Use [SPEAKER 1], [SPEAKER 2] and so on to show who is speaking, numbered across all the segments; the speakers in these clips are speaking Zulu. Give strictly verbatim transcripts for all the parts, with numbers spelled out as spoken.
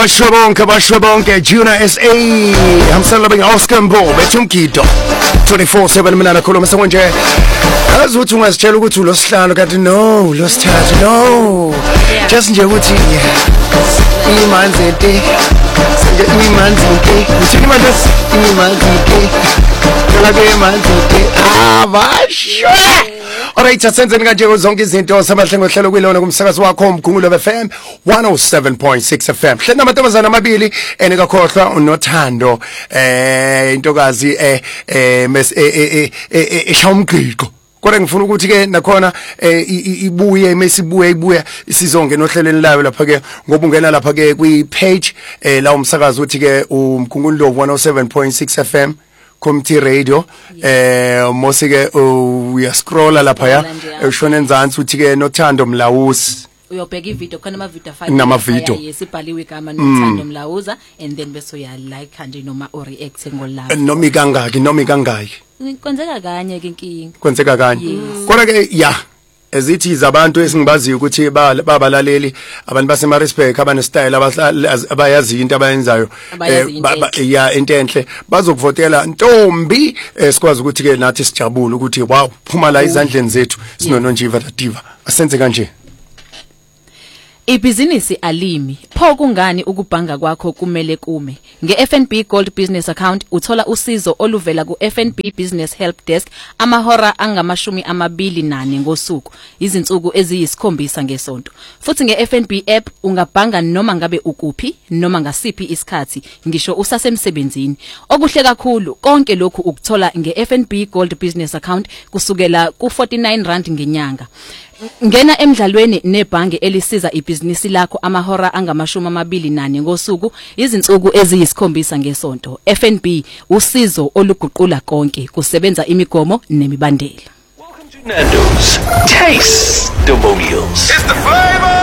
[SPEAKER 1] Abasho bonke abasho bonke Juna S A hamsana benga Oscar Mbo bethumgido twenty-four seven mina nakhuluma sekonje azuthi ungasitshela ukuthi ulosihlalo kanti no losithathu no just nje ukuthi imanzi ente nje imanzi ente uthini manje imanzi ente kala ke imanzi ente abasho. Alright, asenzeni kanje zonke izinto samahlengo hlelo kwilona kumsakazo wakho uMgungulo F M one oh seven point six F M. Hlena amantombazana amabili enekakhohlwa uNothando eh intokazi eh eh eshawumgqiqo. Kodwa ngifuna ukuthi ke nakhona ibuye mesibuye ibuye isizonke nohlelweni layo lapha ke ngoba ungena lapha ke kwi page eh la umsakazo uthi ke uMgungulo one oh seven point six F M Community Radio eh mosike uya scrolla lapha ya ushona enzansi uthi ke Nothando Mlawuzi
[SPEAKER 2] uyobheka ivideo khona ama video five
[SPEAKER 1] nama video
[SPEAKER 2] yesibhaliwe igama Nothando Mlawuza and then bese uya like kanje noma o react ngolala
[SPEAKER 1] noma ikangaki noma ikangaki
[SPEAKER 2] kwenzeka kanye ke inkinga
[SPEAKER 1] kwenzeka kanye kodwa ke ya ezithi izabantu esingibaziyo ukuthi babalaleli abantu baseMaritzburg abane style abayazi into abayenzayo ya into enhle bazokuvotela Ntombi esikwazi ukuthi ke nathi sijabule ukuthi wow phuma la izandleni zethu sinononjiva dativa asenze kanje.
[SPEAKER 2] Ibhizinisi alimi pho kungani ukubhanga kwakho kumele kume nge-F N B Gold Business Account uthola usizo oluvela ku-F N B Business Help Desk amahora angamashumi amabili nane ngosuku izinsuku eziyisikhombisa ngesonto futhi nge-F N B app ungabhanga noma ngabe ukuphi noma ngasiphi isikhathi ngisho usasemsebenzini okuhle kakhulu konke lokhu ukuthola nge-F N B Gold Business Account kusukela ku forty-nine rand ngenyanga. Ngena emidlalweni nebhange elisiza ibhizinisi lakho amahora angamashumi amabili nane ngosuku izinsuku eziyisikhombisa ngesonto. F N B usizo oluguqula konke kusebenza imigomo nemibandela.
[SPEAKER 3] Welcome to Nando's Taste Testimonials.
[SPEAKER 4] It's the flavor.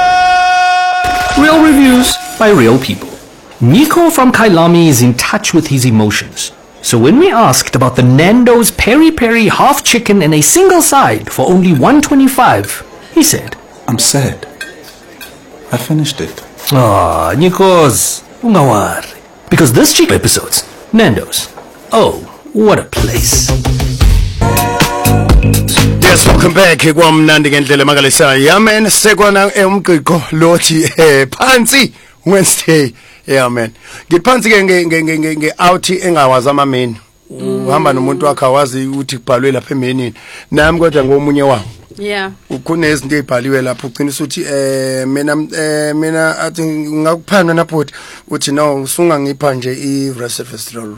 [SPEAKER 3] Real reviews by real people. Nico from Kailami is in touch with his emotions. So when we asked about the Nando's Peri Peri half chicken and a single side for only one twenty-five, he said,
[SPEAKER 5] I'm sad. I finished it.
[SPEAKER 3] Ah, Nikos, ungawari. Because this chicken episodes, Nando's. Oh, what a place.
[SPEAKER 1] Yes, welcome back. Kwamnandi ngendlela makalisa. Yeah man, sekwana umgqiqo lothi eh phansi Wednesday. Yeah man. Ngiphansi ke nge nge out engawazi amameni. Uhamba nomuntu wakhe awazi ukuthi kubhalwe lapha emenini. Nami kodwa ngomunye wawo.
[SPEAKER 2] Yeah.
[SPEAKER 1] Kunezinto ezibhaliwe lapho uqinisa ukuthi eh mina eh mina athi ngakuphana naphothi uthi no usungangipha nje i resveratrol.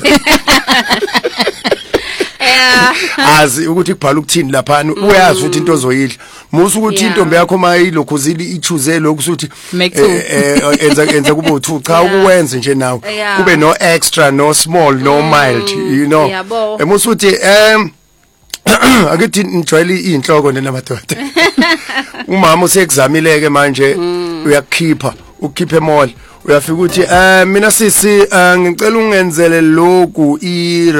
[SPEAKER 2] Yeah.
[SPEAKER 1] Azi ukuthi kubhala ukuthini lapha uyazi ukuthi into ozoyidla. Musu ukuthi intombi yakho mayilokho zili ichoose lokho ukuthi eh enza enza kube uthu cha ukuwenza nje nawe kube no extra no small no mild you know. Emusu ukuthi em akithi nijwayele inhloko nenamadoda. Umama usexamileke manje uyakhipha ukhiphe mall uyafika ukuthi eh mina sisi ngicela ungenzele lokhu i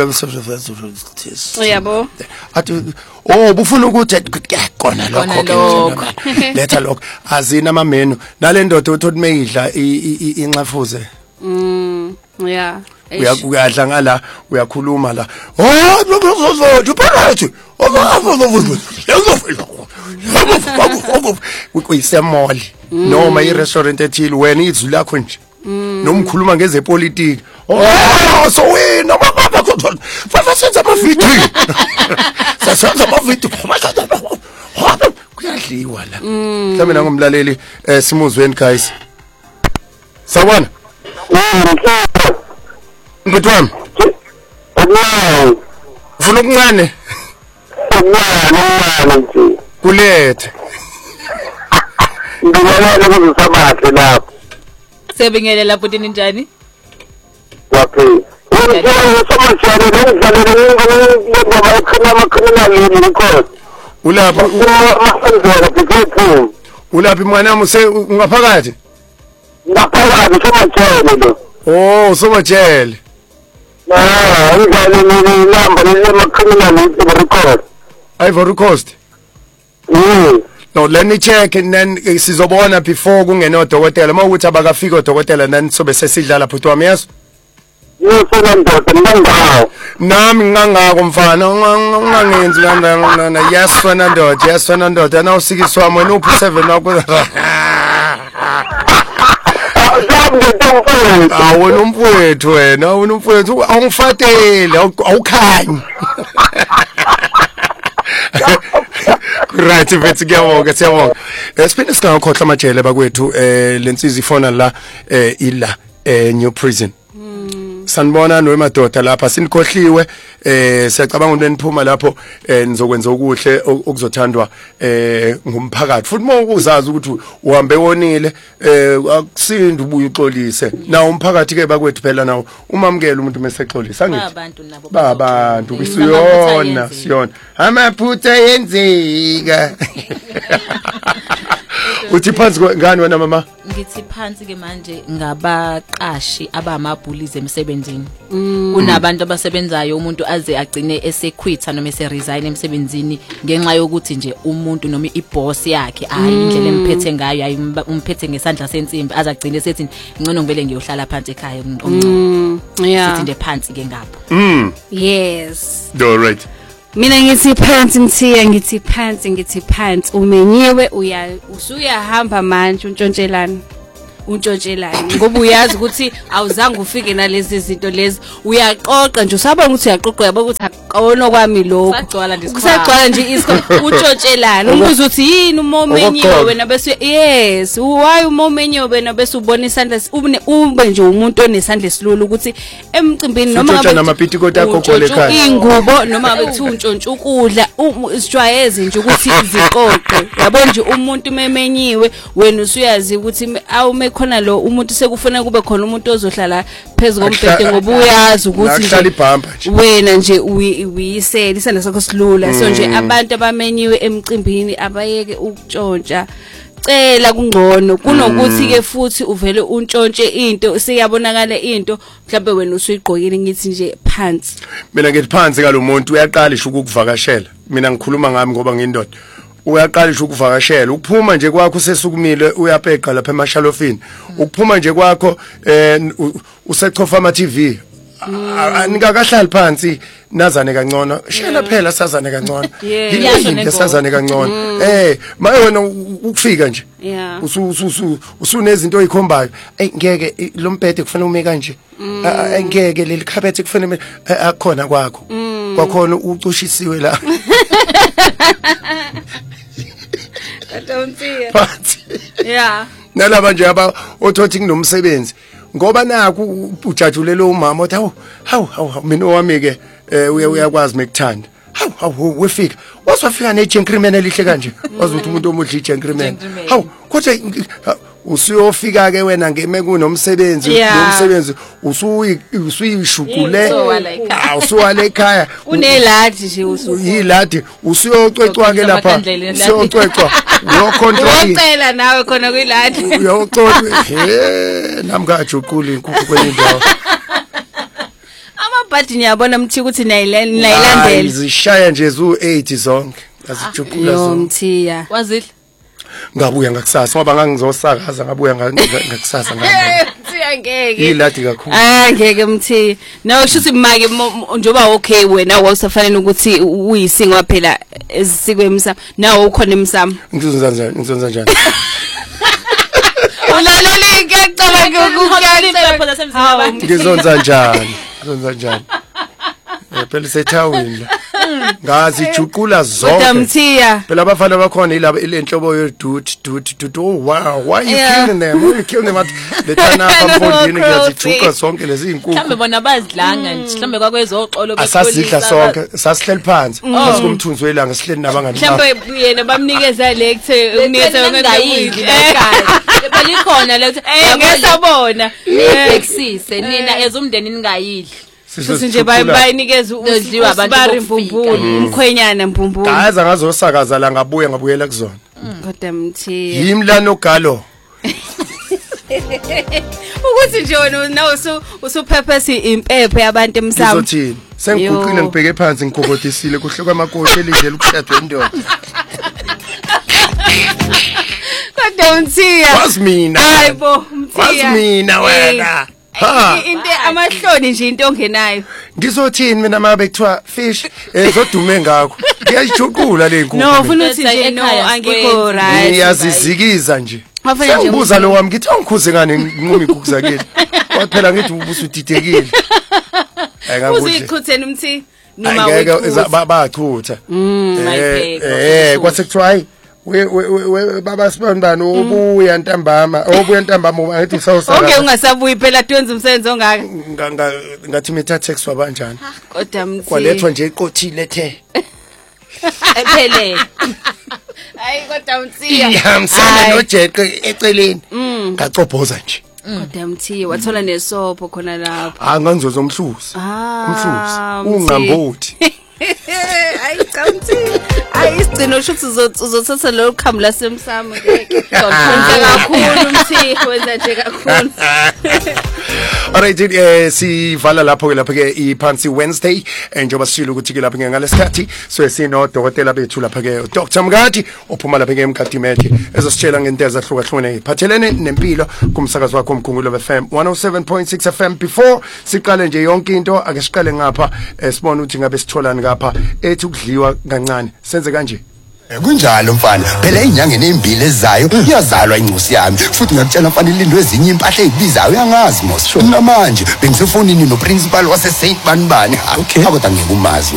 [SPEAKER 2] yabo
[SPEAKER 1] athi oh bufuna ukuthi kona lokho letha lokho azina amamenu nale ndoda uthi mayidla inxafuze
[SPEAKER 2] mm yeah
[SPEAKER 1] uyakudla ngala uyakhuluma la oh uzozothi phakathi ukuyisemoli noma i-restaurant ethile wena izwi lakho nje nomkhuluma ngezepolitiki oh so wena baba baba senza amavideo senza amavideo kuyadliwa la mhlawumbe nangomlaleli simuzweni guys sawona Ngitwami. Ufuna ukuncane? Kulethe.
[SPEAKER 6] Ngibona ukuzisabahle lapho.
[SPEAKER 2] Sebingelela lapho njani?
[SPEAKER 6] Lapho.
[SPEAKER 1] Ulapha ulapha mwana wami ungaphakathi?
[SPEAKER 6] Ngaphakathi somajele lo.
[SPEAKER 1] Oh, somajele.
[SPEAKER 6] Ah, ngizale namba lemakhulula ngithi record.
[SPEAKER 1] Ivory Coast.
[SPEAKER 6] Mm.
[SPEAKER 1] no let me check and then sizobona before kungena odokotela mawukuthi abakafika odokotela then sobe sesidlala phuthu wami yes
[SPEAKER 6] Yosona ndoda nangawo.
[SPEAKER 1] nami ngangako mfana ungangenzi lana yes fana ndoda yes fana ndoda na usikiswa wami wena uphi seven wakho awona umfowethu wena awona umfowethu awungifatele awukhanyi right mfethu ngiyabonga siyabonga siphinde singakhohlwa amajele bakwethu eh lensizwe ifona la eh ila eh New Prison sanibona noemadoda lapha sinikhohliwe eh siyacabanga ukuthi niphuma lapho eh nizokwenza okuhle okuzothandwa eh ngumphakathi futhi uma uzazi ukuthi uhambe wonile eh akusindi ubuye uxolise nawo umphakathi ke bakwethu phela nawo umamukela umuntu mesexolisa angithi
[SPEAKER 2] abantu nabo
[SPEAKER 1] babantu bisiyona siyona amaphutha yenzika uthi phansi ngani wena mama
[SPEAKER 2] ngithi phansi ke manje ngabaqashi abamabhulize emsebenzini kunabantu abasebenzayo umuntu aze agcine esequita noma eseresign emsebenzini ngenxa yokuthi nje umuntu noma iboss yakhe hayi indlela emphethe ngayo hayi umphethe ngesandla sensimbi azagcine sethi ngcono ngivele ngiyohlala phansi ekhaya omncane
[SPEAKER 4] yeah
[SPEAKER 2] sithi nde phansi ke ngapho
[SPEAKER 1] mm
[SPEAKER 4] yes
[SPEAKER 1] all right
[SPEAKER 4] mina ngithi phansi Mthiya ngithi phansi ngithi phansi umenyiwe uya usuyahamba manje untshontshelana untshontshelana ngoba uyazi ukuthi awuzange ufike nalezi zinto lezi uyaqoqa nje usabona ukuthi uyaqoqa yabo ukuthi akona kwami lokho
[SPEAKER 2] sagcwala nje
[SPEAKER 4] kusagcwala nje isikho untshontshelana umbuzo uthi yini umomenyiwe wena bese yes why umomenyiwe wena bese ubona isandla ube nje umuntu onesandla esilulu ukuthi emcimbini noma
[SPEAKER 1] ngabe namapitiko akho khole ekhaya
[SPEAKER 4] ingubo noma ngabe kuthi untshontsha ukudla isijwayeze nje ukuthi iziqoqe yabo nje umuntu memenyiwe wena usuyazi ukuthi awume khona lo umuntu sekufuna kube khona umuntu ozohlala phezulu kombhede ngoba uyazi ukuthi wena nje uyisela isandla sakho silula so nje abantu abamenyiwe emcimbini abayeke ukutshontsha cela kungcono kunokuthi ke futhi uvele untshontshe into siyabonakala into mhlawumbe wena usuyigqokile ngithi nje phansi
[SPEAKER 1] mina ngithi phansi kalomuntu uyaqalisha ukuvakashela mina ngikhuluma ngami ngoba ngindoda uyaqalisha ukuvakashela ukuphuma nje kwakho sesukumile uyapheqa lapha emashalofini ukuphuma nje kwakho eh usechofa ama T V anikakahlali phansi nazane kangcono shela phela sazane kangcono yini sazane kangcono eh maye wena ukufika nje usu usu usunezinto oyikhombayo ey ngeke lo mphethe kufanele ume kanje ngeke leli carpet kufanele akhona kwakho kwakhona ucushisiwe la
[SPEAKER 4] Atontia.
[SPEAKER 1] Phansi.
[SPEAKER 4] Yeah.
[SPEAKER 1] Nalaba nje aba othothi kunomsebenzi ngoba naku ujajulelo umama othi hawu hawu hawu mina owami ke uyakwazi mekuthanda hawu hawu wefika waswafika nejenkrimen elihle kanje wazuthi umuntu omudla ijenkrimen hawu kodwa usuyofika ke wena ngeme kunomsebenzi nomsebenzi usuyi usuyishukule awusuwale ekhaya
[SPEAKER 4] uneladi nje usuyi
[SPEAKER 1] yiladi usuyocwecwa ke lapha usuyocwecwa no control
[SPEAKER 4] ucela nawe khona kwiladi
[SPEAKER 1] uyocwecwa he namkajuqula inkukhu kwenye indawo
[SPEAKER 4] amabhadi nyabona mthi ukuthi nayilandela
[SPEAKER 1] zishaya nje zu eight zonke azijuqula zonke
[SPEAKER 4] Mthiya
[SPEAKER 2] wazidla
[SPEAKER 1] ngabuya ngakusasa ngoba ngangizosakaza ngabuya ngakusasa ngabuya
[SPEAKER 4] Mthiya ngeke
[SPEAKER 1] yiladi kakhulu
[SPEAKER 4] ah ngeke Mthiya nawe shuthi make njoba okay wena wawusafanele ukuthi uyisingwa phela ezisikwe emsamo nawe ukhona emsamo
[SPEAKER 1] ngizonza kanjani ngizonza kanjani
[SPEAKER 4] ulalele ngiyacabanga ukukhetha
[SPEAKER 1] ngizonza kanjani ngizonza kanjani phela sethawini la ngazi ijuqula zonke
[SPEAKER 4] Mthiya
[SPEAKER 1] phela abafana bakhona ilaba ilenhlobo ye dude dude dude oh wow why you
[SPEAKER 4] Yeah.
[SPEAKER 1] killing them why you killing them at lethana abafondini ngiyazijuqa zonke lezi inkukhu
[SPEAKER 2] mhlambe bona bazidlanga nje mhlambe kwakwezoxolo
[SPEAKER 1] asasidla sonke sasihleli phansi phansi komthunzi welanga sihleli nabangani
[SPEAKER 4] mhlambe yena bamnikeza lekuthe unikeza
[SPEAKER 2] ngayidli phela ikhona le
[SPEAKER 4] ngesabona
[SPEAKER 2] nibhekisise nina ezumndeni ningayidli
[SPEAKER 4] futhi nje bayinikeza
[SPEAKER 2] Udliwa abantu
[SPEAKER 4] usibari
[SPEAKER 2] bokufika.
[SPEAKER 4] mbumbulu umkhwenyana mbumbulu
[SPEAKER 1] gaza ngazosakaza la ngabuya ngabuyela kuzona
[SPEAKER 4] kodwa Mthiya
[SPEAKER 1] yimlano galo
[SPEAKER 4] ukuthi nje wena nawe usu usuphephesi impepho yabantu emsamo
[SPEAKER 1] ngizothini sengiguqile ngibheke phansi ngikhokodisile kuhle kwamakoti elindlela ukushadwa indoda
[SPEAKER 4] Kodwa Mthiya.
[SPEAKER 1] Was mina.
[SPEAKER 4] Hayibo Mthiya.
[SPEAKER 1] Was mina wena. Ha.
[SPEAKER 4] Into amahloni nje into ongenayo.
[SPEAKER 1] Ngizothini mina mabe kuthiwa fish ezodume ngakho. Ngiyayijuqula le nkukhu.
[SPEAKER 4] No, ufuna uthi nje no angikho right.
[SPEAKER 1] Ngiyazizikiza nje.
[SPEAKER 4] Wafuna nje
[SPEAKER 1] ubuza lo wami ngithi angikhuze ngane nqumi inkukhu zakhe. Kwaphela ngithi ubusudidekile.
[SPEAKER 4] Uziqhutheni Mthiya noma
[SPEAKER 1] wethu. Bachutha. Eh eh kwasekuthiwa hayi we we baba sibonibani obuya ntambama obuya ntambama ngathi usawusaka
[SPEAKER 4] okay ungasabuyi phela twenza umsebenzi ongaka
[SPEAKER 1] ngathi mitha text wabanjani
[SPEAKER 4] kodwa Mthiya
[SPEAKER 1] kwalethwa nje iqothile the
[SPEAKER 4] ephele hayi kodwa Mthiya
[SPEAKER 1] ihamsana nojeqe eceleni ngacobhoza nje
[SPEAKER 4] kodwa Mthiya wathola nesopo khona lapho
[SPEAKER 1] anganzozo umhluzi umhluzi ungambothi
[SPEAKER 4] hayi cha Mthiya hayi sigcino shuthi uzothatha lo khamu lasemsamo ngeke uzokwenza kakhulu Mthiya wenza nje kakhulu
[SPEAKER 1] alright eh sivala lapho ke lapho ke iphansi Wednesday njengoba sishilo ukuthi ke lapho ngalesikhathi so sino dokotela bethu lapha ke Doctor Mngadi ophuma lapha ke eMgadi Med ezositshela ngento ezahlukahlukene iphathelene nempilo kumsakazo wakho uMkhumbulo F M one oh seven point six F M. Before siqale nje yonke into ake siqale ngapha sibone ukuthi ngabe sitholani ngapha ethi ukudliwa kancane senze kanje
[SPEAKER 7] kunjalo mfana phela inyangeni ezimbili ezayo iyazalwa incosi yami futhi ngakutshela mfana ilindo ezinye impahla ezibizayo uyangazi mos namanje bengisefonini no principal wase Saint Banibani okay kodwa ngikumazi